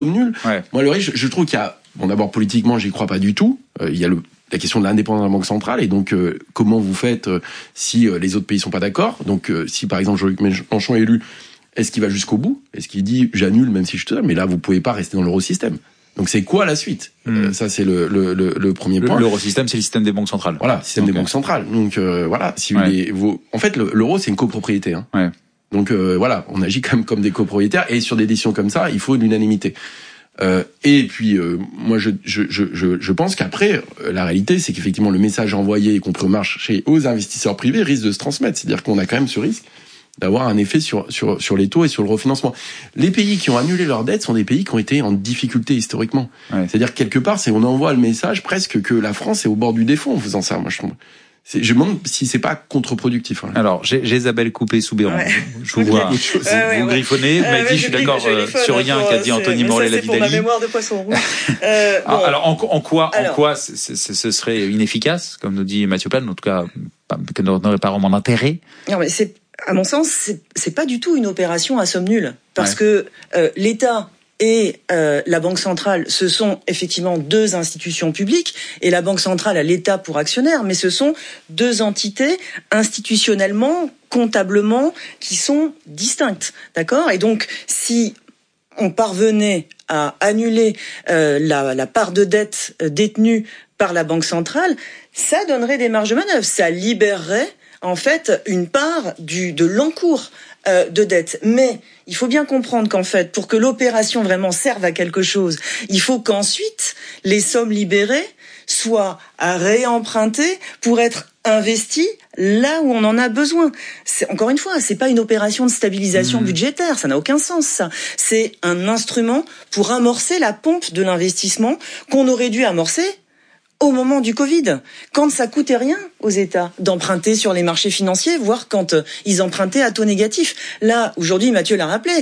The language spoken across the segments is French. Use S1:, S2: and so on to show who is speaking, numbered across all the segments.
S1: nul. Ouais. Moi, le risque, je trouve qu'il y a, bon, d'abord politiquement, j'y crois pas du tout. Il y a la question de l'indépendance de la Banque centrale, et donc comment vous faites si les autres pays sont pas d'accord. Donc si par exemple Jean-Luc Mélenchon est élu, est-ce qu'il va jusqu'au bout? Est-ce qu'il dit j'annule même si je suis seul? Mais là, vous pouvez pas rester dans l'eurosystème. Donc c'est quoi la suite? Ça c'est le premier point.
S2: L'eurosystème, c'est le système des banques centrales.
S1: Voilà, système des banques centrales. Donc voilà, si en fait l'euro c'est une copropriété. Hein. Ouais. Donc voilà, on agit comme des copropriétaires, et sur des décisions comme ça, il faut une unanimité. Et puis moi je pense qu'après la réalité c'est qu'effectivement le message envoyé, y compris au marché, aux investisseurs privés risque de se transmettre. C'est-à-dire qu'on a quand même ce risque d'avoir un effet sur les taux et sur le refinancement. Les pays qui ont annulé leurs dettes sont des pays qui ont été en difficulté historiquement. Ouais. C'est-à-dire quelque part, on envoie le message presque que la France est au bord du défaut en faisant ça. Moi, je trouve. Je me demande si c'est pas contre-productif. Hein.
S2: Alors, j'ai Isabelle Coupé-Soubiran. Ouais. Je vous vois. Vous griffonnez. Mais je suis d'accord sur rien qu'a dit Anthony Morlet-Lavidali.
S3: C'est pour ma mémoire de poisson rouge.
S2: Alors, en quoi ce serait inefficace, comme nous dit Mathieu Plane, en tout cas, que n'aurait pas vraiment d'intérêt?
S3: Non, mais à mon sens, c'est pas du tout une opération à somme nulle, parce que l'État et la Banque centrale, ce sont effectivement deux institutions publiques, et la Banque centrale a l'État pour actionnaire, mais ce sont deux entités institutionnellement, comptablement, qui sont distinctes, d'accord? Et donc, si on parvenait à annuler la part de dette détenue par la Banque centrale, ça donnerait des marges de manœuvre, ça libérerait en fait une part de l'encours de dette. Mais il faut bien comprendre qu'en fait, pour que l'opération vraiment serve à quelque chose, il faut qu'ensuite les sommes libérées soient à réemprunter pour être investies là où on en a besoin. Encore une fois, c'est pas une opération de stabilisation budgétaire, ça n'a aucun sens ça. C'est un instrument pour amorcer la pompe de l'investissement qu'on aurait dû amorcer au moment du Covid, quand ça coûtait rien aux États d'emprunter sur les marchés financiers, voire quand ils empruntaient à taux négatif. Là, aujourd'hui, Mathieu l'a rappelé,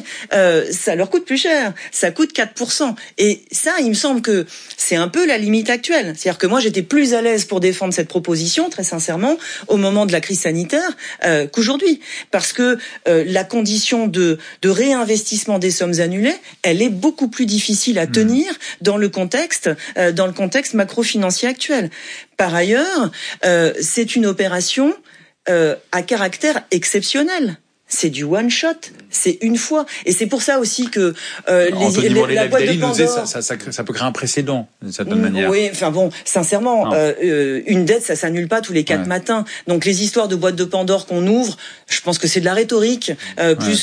S3: ça leur coûte plus cher, ça coûte 4%. Et ça, il me semble que c'est un peu la limite actuelle. C'est-à-dire que moi, j'étais plus à l'aise pour défendre cette proposition, très sincèrement, au moment de la crise sanitaire, qu'aujourd'hui. Parce que la condition de réinvestissement des sommes annulées, elle est beaucoup plus difficile à tenir dans le contexte macro-financier actuel. Par ailleurs, c'est une opération à caractère exceptionnel. C'est du one shot, c'est une fois, et c'est pour ça aussi que
S2: la boîte de Pandore, ça peut créer un précédent d'une certaine manière.
S3: Oui, enfin bon, sincèrement, une dette, ça s'annule pas tous les 4 matins. Donc les histoires de boîte de Pandore qu'on ouvre, je pense que c'est de la rhétorique plus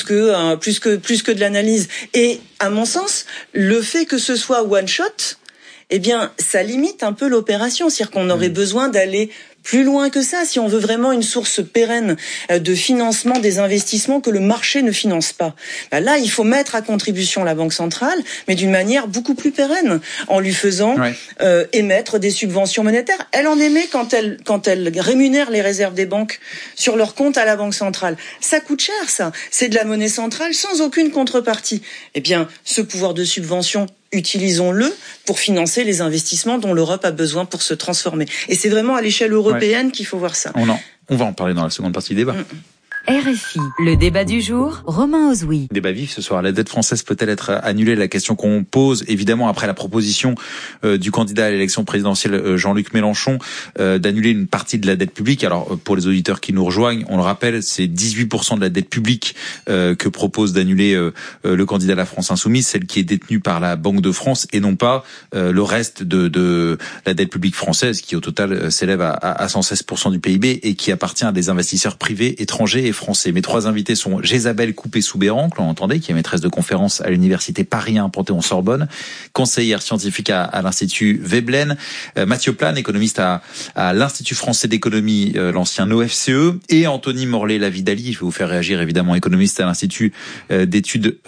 S3: que de l'analyse. Et à mon sens, le fait que ce soit one shot, eh bien, ça limite un peu l'opération. C'est-à-dire qu'on aurait besoin d'aller plus loin que ça si on veut vraiment une source pérenne de financement des investissements que le marché ne finance pas. Là, il faut mettre à contribution la Banque centrale, mais d'une manière beaucoup plus pérenne, en lui faisant émettre des subventions monétaires. Elle en émet quand elle rémunère les réserves des banques sur leur compte à la Banque centrale. Ça coûte cher, ça. C'est de la monnaie centrale sans aucune contrepartie. Eh bien, ce pouvoir de subvention, utilisons-le pour financer les investissements dont l'Europe a besoin pour se transformer. Et c'est vraiment à l'échelle européenne qu'il faut voir ça.
S2: On va en parler dans la seconde partie du débat.
S4: RFI, le débat du jour, Romain Ozoui.
S2: Débat vif ce soir. La dette française peut-elle être annulée? La question qu'on pose, évidemment, après la proposition du candidat à l'élection présidentielle Jean-Luc Mélenchon d'annuler une partie de la dette publique. Alors, pour les auditeurs qui nous rejoignent, on le rappelle, c'est 18% de la dette publique que propose d'annuler le candidat à la France Insoumise, celle qui est détenue par la Banque de France, et non pas le reste de la dette publique française, qui au total s'élève à 116% du PIB et qui appartient à des investisseurs privés, étrangers et français. Mes trois invités sont Isabelle Coupé-Soubiran, que l'on entendait, qui est maîtresse de conférence à l'université Paris 1 Panthéon-Sorbonne, conseillère scientifique à l'Institut Veblen, Mathieu Plane, économiste à l'Institut français d'économie, l'ancien OFCE, et Anthony Morlet-Lavidali, je vais vous faire réagir évidemment, économiste à l'Institut d'études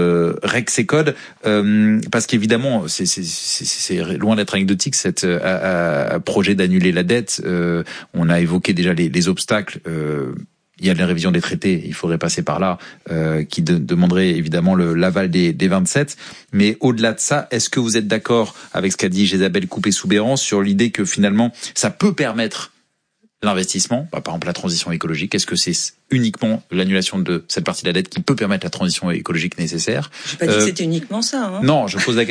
S2: Rexecode, parce qu'évidemment, c'est loin d'être anecdotique, cette projet d'annuler la dette. On a évoqué déjà les obstacles. Il y a la révision des traités, il faudrait passer par là, qui demanderait évidemment l'aval des 27. Mais au-delà de ça, est-ce que vous êtes d'accord avec ce qu'a dit Isabelle Coupé-Soubiran sur l'idée que finalement, ça peut permettre l'investissement, par exemple la transition écologique? Est-ce que c'est uniquement l'annulation de cette partie de la dette qui peut permettre la transition écologique nécessaire?
S3: J'ai pas dit que c'était uniquement ça.
S2: Non, je pose la question.